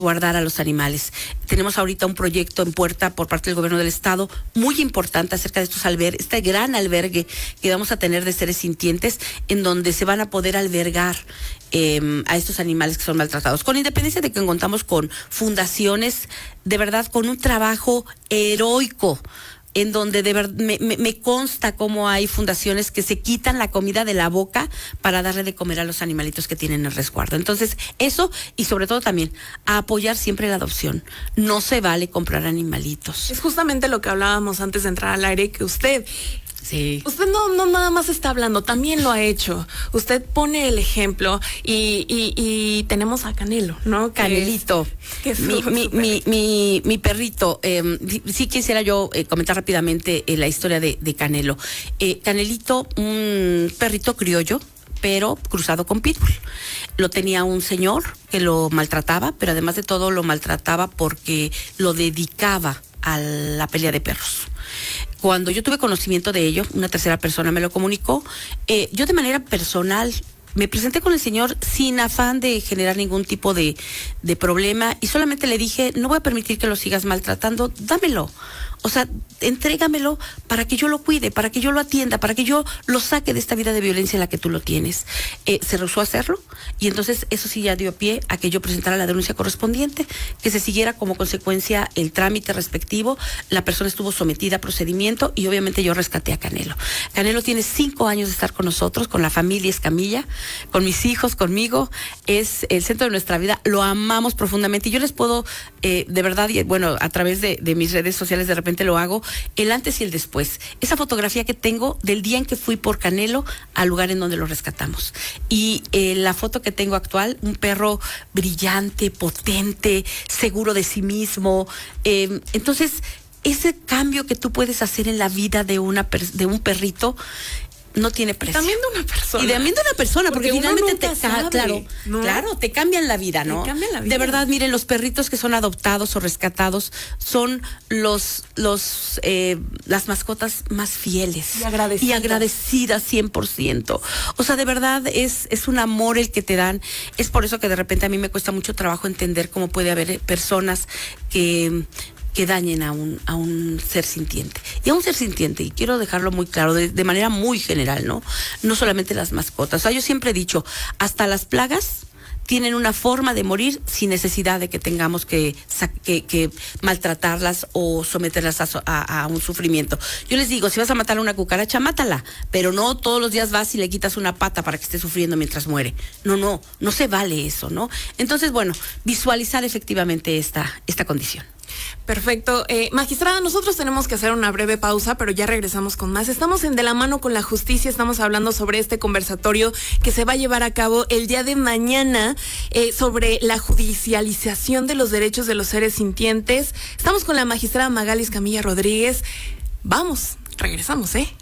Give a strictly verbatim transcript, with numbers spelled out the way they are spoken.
guardar a los animales. Tenemos ahorita un proyecto en puerta por parte del gobierno del estado muy importante acerca de estos albergues, este gran albergue que vamos a tener de seres sintientes, en donde se van a poder albergar eh, a estos animales que son maltratados. Con independencia de que contamos con fundaciones, de verdad, con un trabajo heroico, en donde de verdad me, me, me consta cómo hay fundaciones que se quitan la comida de la boca para darle de comer a los animalitos que tienen el resguardo. Entonces, eso, y sobre todo también, a apoyar siempre la adopción. No se vale comprar animalitos. Es justamente lo que hablábamos antes de entrar al aire, que usted... Sí. Usted no, no nada más está hablando, también lo ha hecho. Usted pone el ejemplo y, y, y tenemos a Canelo, ¿no? Que Canelito, es, que es mi, mi, mi, mi, mi perrito. Eh, sí quisiera yo eh, comentar rápidamente eh, la historia de, de Canelo. Eh, Canelito, un perrito criollo, pero cruzado con pitbull. Lo tenía un señor que lo maltrataba, pero además de todo lo maltrataba porque lo dedicaba a la pelea de perros. Cuando yo tuve conocimiento de ello, una tercera persona me lo comunicó, eh, yo de manera personal me presenté con el señor sin afán de generar ningún tipo de, de problema, y solamente le dije, no voy a permitir que lo sigas maltratando, dámelo. O sea, entrégamelo para que yo lo cuide, para que yo lo atienda, para que yo lo saque de esta vida de violencia en la que tú lo tienes. Eh, se rehusó a hacerlo, y entonces eso sí ya dio pie a que yo presentara la denuncia correspondiente, que se siguiera como consecuencia el trámite respectivo. La persona estuvo sometida a procedimiento y obviamente yo rescaté a Canelo. Canelo tiene cinco años de estar con nosotros, con la familia Escamilla, con mis hijos, conmigo. Es el centro de nuestra vida, lo amamos profundamente, y yo les puedo, eh, de verdad, y bueno, a través de, de mis redes sociales de repente lo hago, el antes y el después. Esa fotografía que tengo del día en que fui por Canelo al lugar en donde lo rescatamos. Y eh, la foto que tengo actual, un perro brillante, potente, seguro de sí mismo. Eh, entonces, ese cambio que tú puedes hacer en la vida de, una de un perrito no tiene precio. También de una persona. Y también de una persona, porque, porque finalmente te sabe, claro, ¿no? claro, te cambian la vida, ¿no? Te cambian la vida. De verdad, miren, los perritos que son adoptados o rescatados son los, los, eh, las mascotas más fieles. Y agradecidas. Y agradecidas cien por ciento. O sea, de verdad, es, es un amor el que te dan. Es por eso que de repente a mí me cuesta mucho trabajo entender cómo puede haber personas que... que dañen a un, a un ser sintiente. Y a un ser sintiente, y quiero dejarlo muy claro, de, de manera muy general, ¿no? No solamente las mascotas. O sea, yo siempre he dicho, hasta las plagas tienen una forma de morir sin necesidad de que tengamos que, que, que maltratarlas o someterlas a, a, a un sufrimiento. Yo les digo, si vas a matar a una cucaracha, mátala, pero no todos los días vas y le quitas una pata para que esté sufriendo mientras muere. No, no, no se vale eso, ¿no? Entonces, bueno, visualizar efectivamente esta, esta condición. Perfecto. Eh, magistrada, nosotros tenemos que hacer una breve pausa, pero ya regresamos con más. Estamos en De la Mano con la Justicia, estamos hablando sobre este conversatorio que se va a llevar a cabo el día de mañana eh, sobre la judicialización de los derechos de los seres sintientes. Estamos con la magistrada Magali Escamilla Rodríguez. Vamos, regresamos, ¿eh?